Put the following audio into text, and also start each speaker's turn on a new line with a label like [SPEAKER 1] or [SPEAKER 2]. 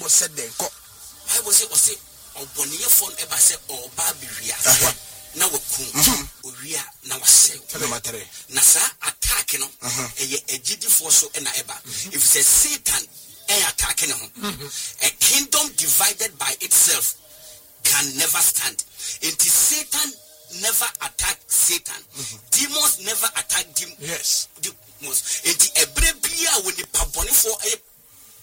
[SPEAKER 1] Bible said then ko.
[SPEAKER 2] Bible say oboniye fon eba say oba biwia. Na wakum oria na wase. Na sa attack no eye agidifo so na eba. If say Satan attacking him, a kingdom divided by itself can never stand. Until Satan never attack Satan. Demons never attack demons.
[SPEAKER 1] Yes.
[SPEAKER 2] Demons.